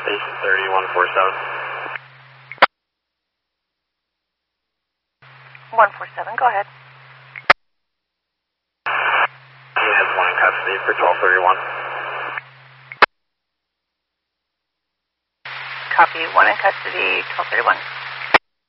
Station 3147. 147, go ahead. He has one in custody for 1231. Copy, one in custody, 1231.